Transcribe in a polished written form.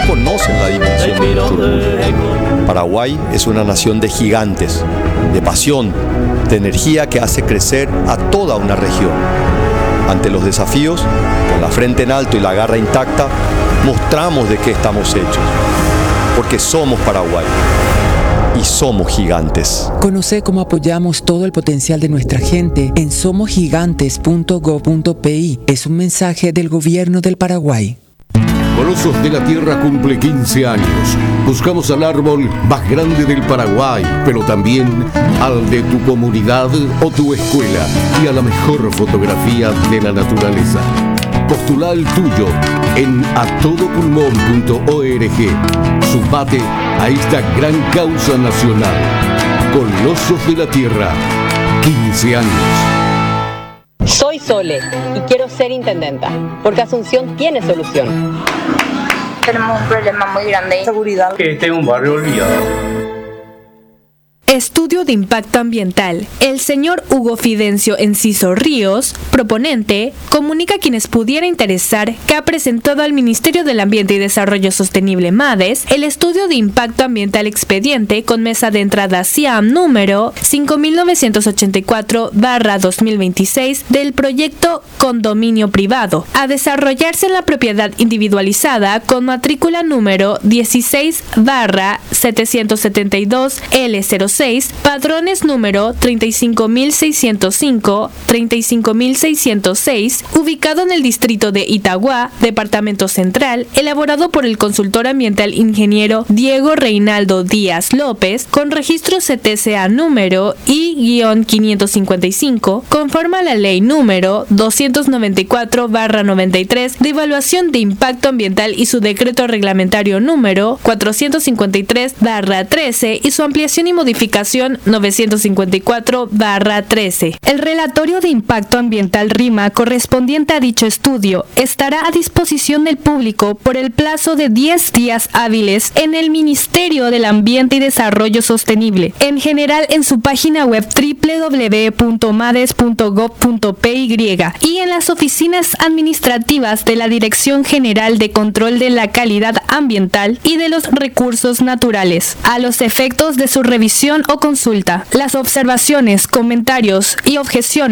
conocen la dimensión de nuestro orgullo. Paraguay es una nación de gigantes, de pasión, de energía que hace crecer a toda una región. Ante los desafíos, con la frente en alto y la garra intacta, mostramos de qué estamos hechos. Porque somos Paraguay y somos gigantes. Conoce cómo apoyamos todo el potencial de nuestra gente en somosgigantes.go.pi. Es un mensaje del Gobierno del Paraguay. Colosos de la Tierra cumple 15 años. Buscamos al árbol más grande del Paraguay, pero también al de tu comunidad o tu escuela y a la mejor fotografía de la naturaleza. Postula el tuyo en atodopulmón.org. Sumate a esta gran causa nacional. Colosos de la Tierra, 15 años. Soy Sole y quiero ser intendenta, porque Asunción tiene solución. Tenemos un problema muy grande de inseguridad. Que este es un barrio olvidado. Estudio de impacto ambiental. El señor Hugo Fidencio Enciso Ríos, proponente, comunica a quienes pudiera interesar que ha presentado al Ministerio del Ambiente y Desarrollo Sostenible MADES el estudio de impacto ambiental expediente con mesa de entrada CIAM número 5984/2026 del proyecto Condominio Privado, a desarrollarse en la propiedad individualizada con matrícula número 16/772 L06, padrones número 35605, 35606, ubicado en el distrito de Itagua, departamento central, elaborado por el consultor ambiental ingeniero Diego Reinaldo Díaz López, con registro CTCA número I-555, conforme a la ley número 294/93 de evaluación de impacto ambiental y su decreto reglamentario número 453/13 y su ampliación y modificación 954/13. El relatorio de impacto ambiental RIMA correspondiente a dicho estudio estará a disposición del público por el plazo de 10 días hábiles en el Ministerio del Ambiente y Desarrollo Sostenible, en general en su página web www.mades.gov.py y en las oficinas administrativas de la Dirección General de Control de la Calidad Ambiental y de los Recursos Naturales, a los efectos de su revisión o consulta. Las observaciones, comentarios y objeciones